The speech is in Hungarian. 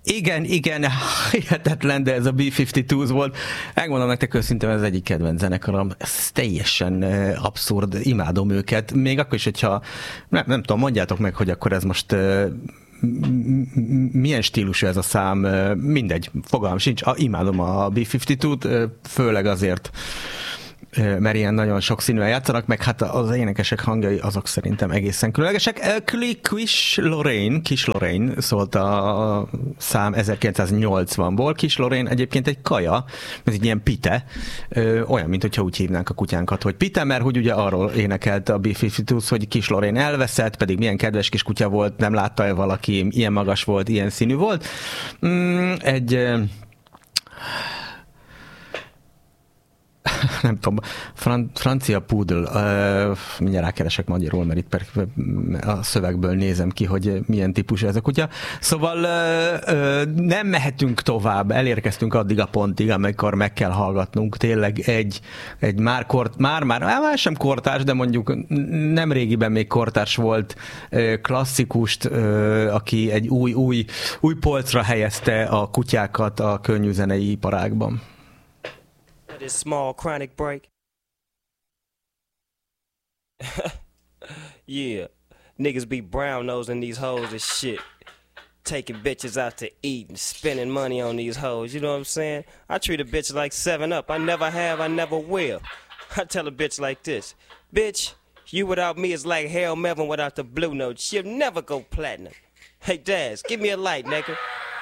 Igen, hihetetlen, de ez a B-52s volt. Megmondom nektek őszintén, ez egyik kedvenc zenekarom. Ez teljesen abszurd, imádom őket. Még akkor is, hogyha nem tudom, mondjátok meg, hogy akkor ez most milyen stílusú ez a szám, mindegy, fogalmam sincs. Imádom a B-52-t, főleg azért, mert ilyen nagyon sok színűen játszanak, meg hát az énekesek hangjai azok szerintem egészen különlegesek. Kis Lorraine szólt a szám 1980-ból. Kis Lorraine egyébként egy kaja, ez egy ilyen pite, olyan, mint hogyha úgy hívnánk a kutyánkat, hogy pite, mert hogy ugye arról énekelt a B-52s, hogy Kis Lorraine elveszett, pedig milyen kedves kis kutya volt, nem látta-e valaki, ilyen magas volt, ilyen színű volt. Nem tudom, francia poodle, mindjárt rákeresek magyarul, mert itt a szövegből nézem ki, hogy milyen típusú ez a kutya. Szóval nem mehetünk tovább, elérkeztünk addig a pontig, amikor meg kell hallgatnunk tényleg egy már sem kortárs, de mondjuk nem régiben még kortárs volt klasszikust, aki egy új polcra helyezte a kutyákat a könnyű zenei iparágban. This small chronic break. Yeah, niggas be brown nosing these hoes and shit. Taking bitches out to eat and spending money on these hoes, you know what I'm saying? I treat a bitch like 7-Up. I never have, I never will. I tell a bitch like this: bitch, you without me is like Harold Melvin without the blue note. She'll never go platinum. Hey Daz, give me a light, nigga.